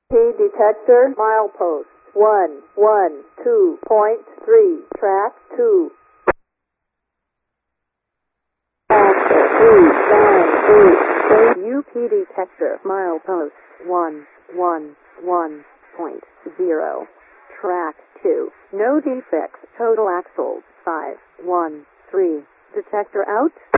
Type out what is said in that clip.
detector milepost 112.3 track 2. UP detector milepost 111.0 track 2. No defects. Total axles 513. Detector out.